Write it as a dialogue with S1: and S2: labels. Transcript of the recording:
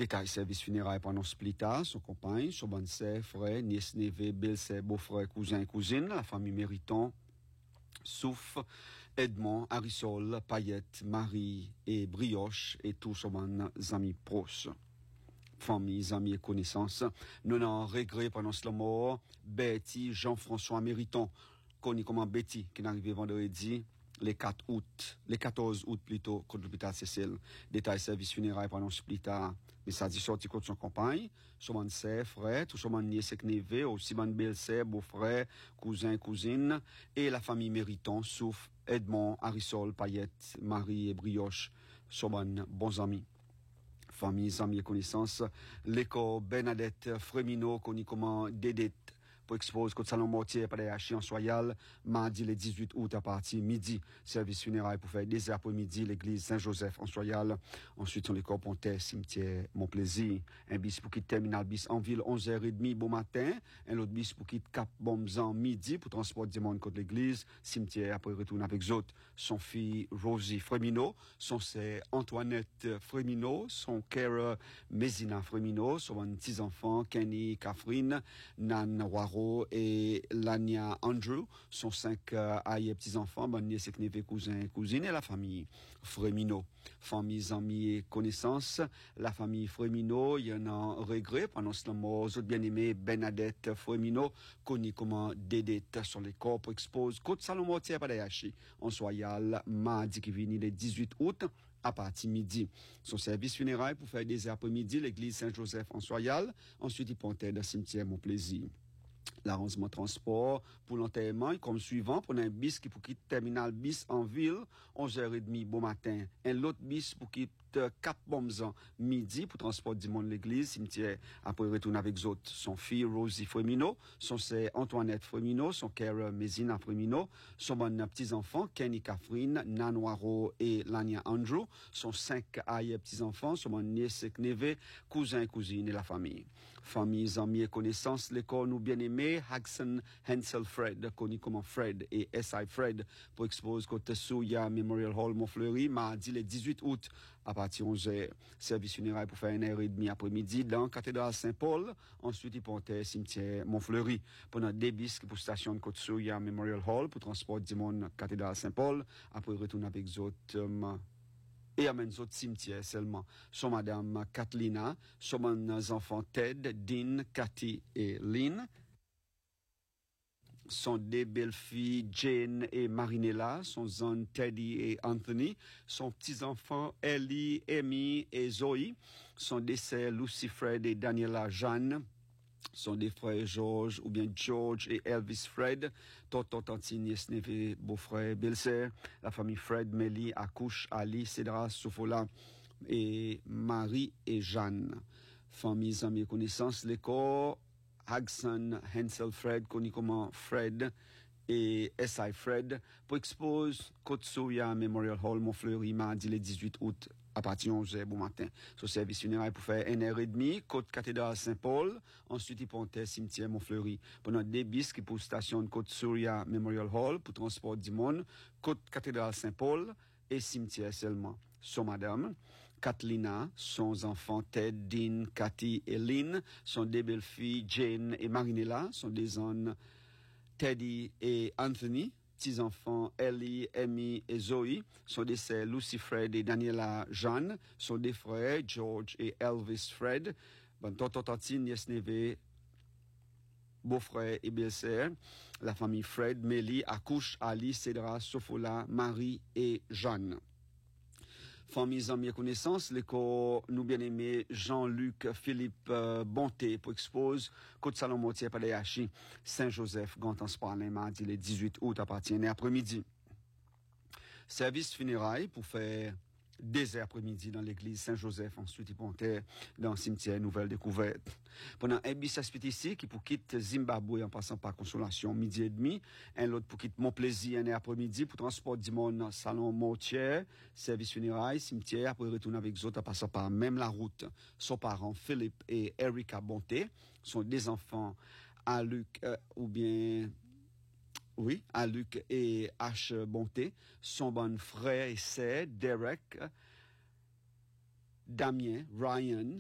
S1: Détail service funérailles pendant Splita, son compagne, son bonne sœur, frère, nièce, neveu, belle-sœur, beau-frère, cousin, cousine, la famille Mériton, Souf, Edmond, Arisol, Payette, Marie et Brioche et tous ses amis proches. Familles, amis et connaissances. Nous n'en regret pendant ce mort, Betty, Jean-François Mériton, connu comme Betty, qui est arrivé vendredi, le 14 août plutôt, contre l'hôpital Cécile. Détail service funérailles pendant Splita. Mais ça dit sorti contre son compagne, son sœur, frère, tout son nièce et neveu, aussi mon belle-sœur, beau-frère, cousin, cousine, et la famille Mériton, Souf, Edmond, Arisol, Payette, Marie et Brioche, son bons amis. Familles, amis et connaissances. L'école Bernadette Frémineau, connu comme Dédette, pour expose contre Salon Mortier par les en Soyal, mardi le 18 août à partir midi, service funérailles pour faire des après-midi, l'église Saint-Joseph en Soyal. Ensuite, on les corps Pontet, cimetière Montplaisir. Un bis pour quitter terminal bis en ville, 11h30 bon matin. Un autre bis pour quitter Cap Bomzan midi pour transport du monde contre l'église, cimetière après retourner avec autres. Son fille Rosie Frémineau, son sœur Antoinette Frémineau, son Kara Mézina Frémineau, son petits enfants Kenny, Catherine, Nan Waro et Lania Andrew, sont 5 aïeux petits-enfants, bonne nièce et neveu, cousins et cousines, et la famille Frémineau. Familles, amis et connaissances. La famille Frémineau, il y en a regret pendant ce mort, autres bien-aimés, Bernadette Frémineau, connue comme Dédette sur les corps pour expose Côte Salon Mortier par Dayachi, en Soyal, mardi qui vient le 18 août, à partir midi. Son service funérailles pour faire des après-midi, l'église Saint-Joseph en Soyal, ensuite il pontait dans le cimetière Montplaisir. L'arrangement transport pour l'enterrement comme suivant pour un bis qui pour quitter terminal bis en ville 11h30 bon matin, un autre bis pour quitter Cap Bomzan midi pour transport du monde l'église cimetière après retourner avec autres son fille Rosie Frémineau, son sœur Antoinette Frémineau, son Kara Mézina Frémineau, son bon petits enfants Kenny Catherine, Nanwaro et Lania Andrew, son 5 aïeux petits enfants, son bon nièce et neveu, cousins et cousines et la famille. Familles, amis et connaissances, l'école nous bien-aimés, Hagson Hensel Fred, connu comme Fred et S.I. Fred, pour expose côté Souya Memorial Hall Montfleury, mardi le 18 août, à partir 11h, service funérailles pour faire 1h30 après-midi dans cathédrale Saint-Paul, ensuite il pontait cimetière Montfleury, pendant des bis pour station de côte Souya Memorial Hall, pour transport du monde cathédrale Saint-Paul, après retourner avec autres, et amène autres cimetières seulement. Sont madame Kathleen, sont mes enfants Ted, Dean, Cathy et Lynn. Sont des belles-filles Jane et Marinella, son zone Teddy et Anthony, son petits-enfants Ellie, Amy et Zoe, sont des sœurs Lucy Fred et Daniela Jeanne, sont des frères George ou bien George et Elvis Fred, tonton, tantine, nièce, neveu, beau-frère, belle-sœur, la famille Fred, Melly, Akouche, Ali, Cédra, Sofola et Marie et Jeanne. Familles, amis et connaissances, les corps Hagson, Hensel Fred, connu comme Fred et S.I. Fred, pour expose Côte-Souya Memorial Hall Montfleury, mardi le 18 août, à partir de 11h bon matin. Son service funéraire pour faire 1h30, Côte Cathédrale Saint-Paul, ensuite il pontait cimetière Montfleury. Pendant des bis qui pour station Côte-Souya Memorial Hall, pour transport du monde, Côte Cathédrale Saint-Paul et cimetière seulement. Son madame, Kathleen, son enfant Ted, Dean, Cathy et Lynn, sont des belles-filles Jane et Marinella, sont des hommes Teddy et Anthony, petits-enfants Ellie, Amy et Zoe, sont des sœurs Lucy Fred et Daniela Jeanne, sont des frères George et Elvis Fred, bon, tonton, tantine, nièce, neveu, beau-frère et belle-sœur, la famille Fred, Melly, Akouche, Ali, Cédra, Sofola, Marie et Jeanne. Familles, amis et connaissances, l'école nous bien-aimé Jean-Luc Philippe Bonté pour expose Côte Salon Mortier par les Hachi, Saint-Joseph, Gantan-Sparlin, mardi le 18 août à partir de l'après-midi. Service funérailles pour faire des après-midi dans l'église Saint-Joseph, ensuite il pontait dans le cimetière Nouvelle Découverte. Pendant un bis ici, qui pour quitter Zimbabwe en passant par Consolation, midi et demi, un autre pour quitter Montplaisir, un après-midi, pour transport du monde, Salon Mortier, service funérailles, cimetière, après retourner avec eux autres en passant par même la route. Son parent, Philippe et Erika Bonté, sont des enfants à Luc, à Luc et H. Bonté, son bon frère et sœur, Derek, Damien, Ryan,